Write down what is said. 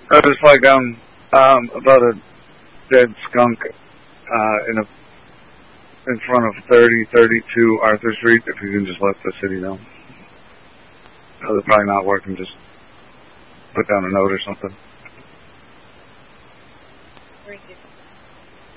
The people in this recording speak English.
It's like about a dead skunk in front of 3032 Arthur Street. If you can just let the city know. They're probably not working. Just put down a note or something. Very good.